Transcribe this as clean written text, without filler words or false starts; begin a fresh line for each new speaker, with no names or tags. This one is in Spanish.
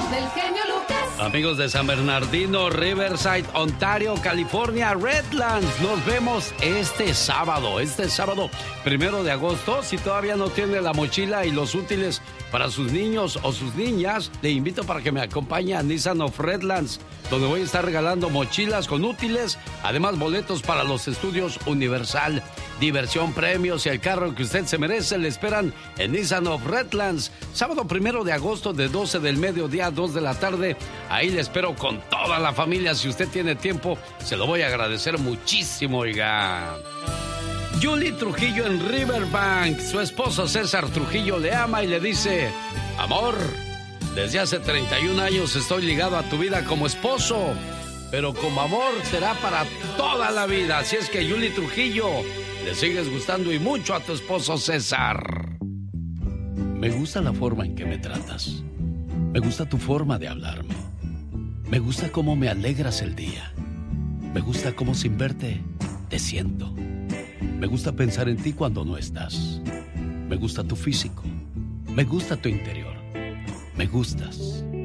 del genio Lucas.
Amigos de San Bernardino, Riverside, Ontario, California, Redlands, nos vemos este sábado, 1 de agosto. Si todavía no tiene la mochila y los útiles para sus niños o sus niñas, le invito para que me acompañe a Nissan of Redlands, donde voy a estar regalando mochilas con útiles, además boletos para los estudios Universal, diversión, premios y el carro que usted se merece. Le esperan en Nissan of Redlands, sábado 1 de agosto de 12 del mediodía a 2 de la tarde. Ahí le espero con toda la familia. Si usted tiene tiempo, se lo voy a agradecer muchísimo, oiga. Julie Trujillo en Riverbank. Su esposo César Trujillo le ama y le dice: amor, desde hace 31 años estoy ligado a tu vida como esposo, pero como amor será para toda la vida. Así es que, Julie Trujillo, le sigues gustando y mucho a tu esposo César. Me gusta la forma en que me tratas. Me gusta tu forma de hablarme. Me gusta cómo me alegras el día. Me gusta cómo sin verte te siento. Me gusta pensar en ti cuando no estás. Me gusta tu físico. Me gusta tu interior. Me gustas.